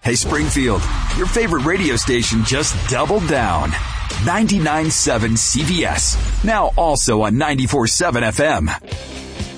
Hey, Springfield, your favorite radio station just doubled down. 99.7 CBS, now also on 94.7 FM.